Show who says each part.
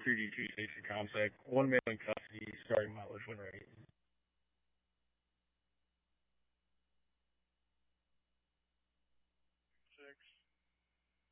Speaker 1: 2D2 station concept, 1 male in custody, starting mileage win rate